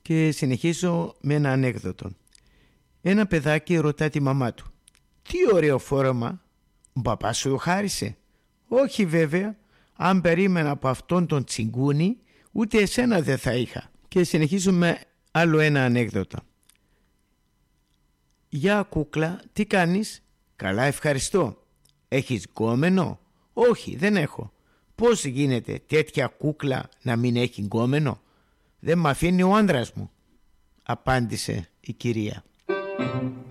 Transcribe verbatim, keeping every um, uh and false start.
Και συνεχίζω με ένα ανέκδοτο. Ένα παιδάκι ρωτά τη μαμά του: «Τι ωραίο φόρεμα, ο παπάς σου χάρισε?» «Όχι βέβαια, αν περίμενα από αυτόν τον τσιγκούνι, ούτε εσένα δεν θα είχα». Και συνεχίζουμε άλλο ένα ανέκδοτο. «Γεια κούκλα, τι κάνεις?» «Καλά ευχαριστώ». «Έχεις γκόμενο?» «Όχι, δεν έχω». «Πώς γίνεται τέτοια κούκλα να μην έχει γκόμενο?» «Δεν μ' αφήνει ο άντρας μου», απάντησε η κυρία.